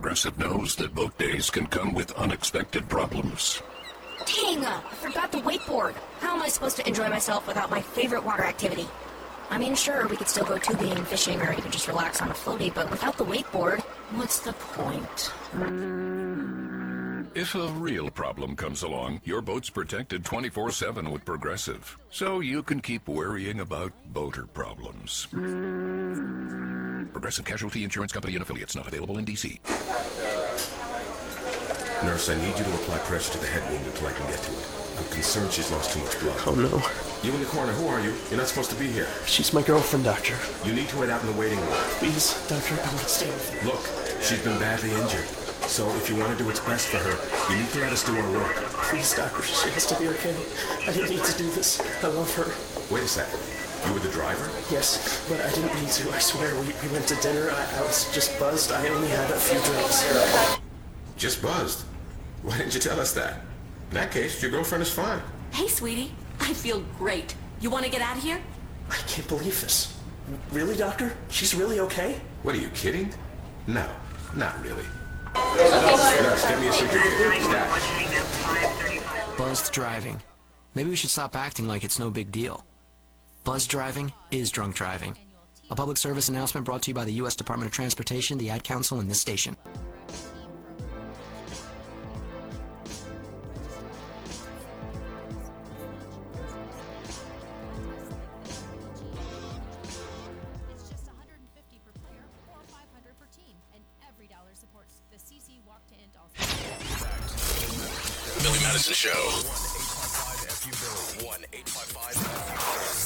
Progressive knows that boat days can come with unexpected problems. Dang, I forgot the wakeboard. How am I supposed to enjoy myself without my favorite water activity? I mean, sure, we could still go tubing, fishing, or even just relax on a floaty, but without the wakeboard, what's the point? If a real problem comes along, your boat's protected 24/7 with Progressive, so you can keep worrying about boater problems. Progressive Casualty Insurance Company and Affiliates, not available in D.C. Nurse, I need you to apply pressure to the head wound until I can get to it. I'm concerned she's lost too much blood. Oh no. You in the corner, who are you? You're not supposed to be here. She's my girlfriend, doctor. You need to wait out in the waiting room. Please, doctor, I want to stay with you. Look, she's been badly injured. So if you want to do what's best for her, you need to let us do our work. Please, doctor, she has to be okay. I didn't need to do this. I love her. Wait a second. You were the driver? Yes, but I didn't need to. I swear, we went to dinner. I was just buzzed. I only had a few drinks. Just buzzed? Why didn't you tell us that? In that case, your girlfriend is fine. Hey, sweetie. I feel great. You want to get out of here? I can't believe this. Really, doctor? She's really okay? What, are you kidding? No, not really. Nurse, get me a certificate. Stat. Buzzed driving. Maybe we should stop acting like it's no big deal. Buzzed driving is drunk driving. A public service announcement brought to you by the U.S. Department of Transportation, the Ad Council, and this station. It's just $150 per player or $500 per team, and every dollar supports the CC Walk to End All. Billy Madison Show.